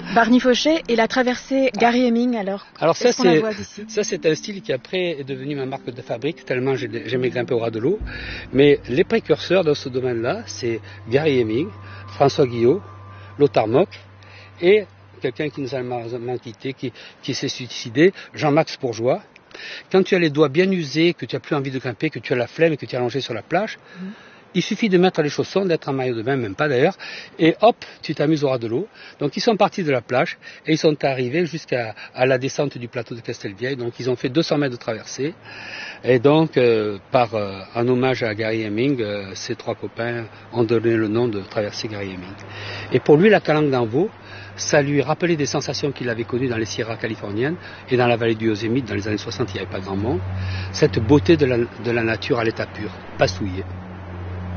Barney Fauché et la traversée Gary Hemming alors. Alors ça c'est un style qui après est devenu ma marque de fabrique tellement j'aimais grimper au ras de l'eau. Mais les précurseurs dans ce domaine-là, c'est Gary Hemming, François Guillot, Lothar Mock et quelqu'un qui nous a malheureusement quitté, qui s'est suicidé, Jean-Max Bourgeois. Quand tu as les doigts bien usés, que tu n'as plus envie de grimper, que tu as la flemme et que tu es allongé sur la plage, il suffit de mettre les chaussons, d'être en maillot de bain, même pas d'ailleurs, et hop, tu t'amuses au ras de l'eau. Donc ils sont partis de la plage et ils sont arrivés jusqu'à la descente du plateau de Castelvieille. Donc ils ont fait 200 mètres de traversée. Et donc, en hommage à Gary Hemming, ces trois copains ont donné le nom de traversée Gary Hemming. Et pour lui, la Calanque d'Envaux, ça lui rappelait des sensations qu'il avait connues dans les Sierras californiennes et dans la vallée du Yosemite dans les années 60, il n'y avait pas grand monde. Cette beauté de la nature à l'état pur, pas souillée.